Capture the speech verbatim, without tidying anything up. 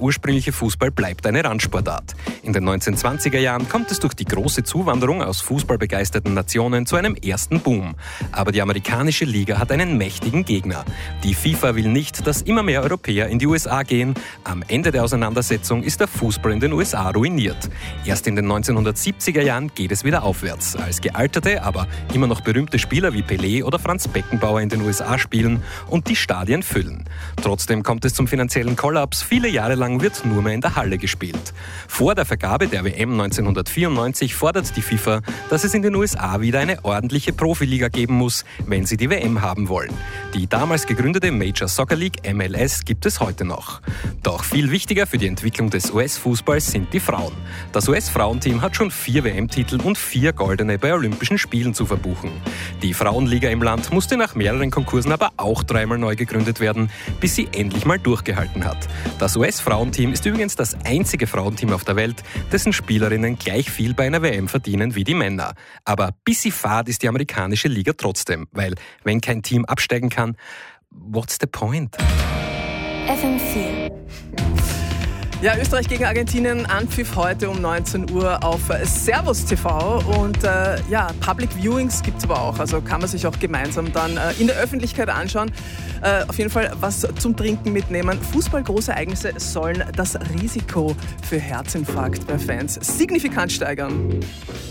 ursprüngliche Fußball bleibt eine Randsportart. In den neunzehnhundertzwanziger Jahren kommt es durch die große Zuwanderung aus fußballbegeisterten Nationen zu einem ersten Boom. Aber die amerikanische Liga hat einen mächtigen Gegner. Die FIFA will nicht, dass immer mehr Europäer in die U S A gehen. Am Ende der Auseinandersetzung ist der Fußball in den U S A ruiniert. Erst in den neunzehnhundertsiebziger Jahren geht es wieder aufwärts, als gealterte, aber immer noch berühmte Spieler wie Pelé oder Franz Beckenbauer in den U S A spielen und die Stadien füllen. Trotzdem kommt es zum finanziellen Kollaps. Viele Jahre lang wird nur mehr in der Halle gespielt. Vor der Vergabe der W M neunzehnhundertvierundneunzig fordert die FIFA, dass es in den U S A wieder eine ordentliche Profiliga geben muss, wenn sie die W M haben wollen. Die damals gegründete Major Soccer League M L S gibt es heute noch. Doch viel wichtiger für die Entwicklung des U S-Fußballs sind die Frauen. Das U S-Frauenteam hat schon vier W M-Titel und vier Goldene bei Olympischen Spielen zu verbuchen. Die Frauenliga im Land musste nach mehreren Konkursen aber auch dreimal neu gegründet werden, bis sie endlich mal durchgehalten hat. Das U S-Frauenteam ist übrigens das einzige Frauenteam auf der Welt, dessen Spielerinnen gleich viel bei einer W M verdienen wie die Männer. Aber bisschen fad ist die amerikanische Liga trotzdem, weil wenn kein Team absteigen kann, what's the point? F M vier. Ja, Österreich gegen Argentinien, Anpfiff heute um neunzehn Uhr auf Servus T V und äh, ja, Public Viewings gibt es aber auch, also kann man sich auch gemeinsam dann äh, in der Öffentlichkeit anschauen. Äh, auf jeden Fall was zum Trinken mitnehmen. Fußballgroße Ereignisse sollen das Risiko für Herzinfarkt bei Fans signifikant steigern.